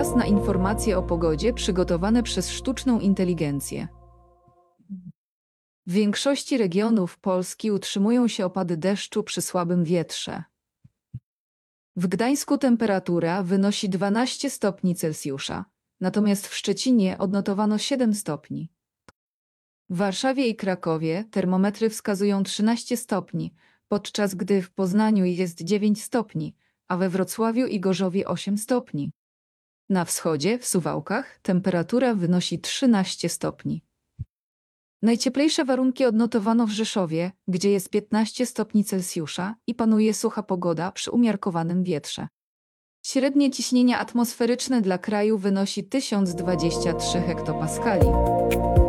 Czas na informacje o pogodzie przygotowane przez sztuczną inteligencję. W większości regionów Polski utrzymują się opady deszczu przy słabym wietrze. W Gdańsku temperatura wynosi 12 stopni Celsjusza, natomiast w Szczecinie odnotowano 7 stopni. W Warszawie i Krakowie termometry wskazują 13 stopni, podczas gdy w Poznaniu jest 9 stopni, a we Wrocławiu i Gorzowie 8 stopni. Na wschodzie, w Suwałkach, temperatura wynosi 13 stopni. Najcieplejsze warunki odnotowano w Rzeszowie, gdzie jest 15 stopni Celsjusza i panuje sucha pogoda przy umiarkowanym wietrze. Średnie ciśnienie atmosferyczne dla kraju wynosi 1023 hektopaskali.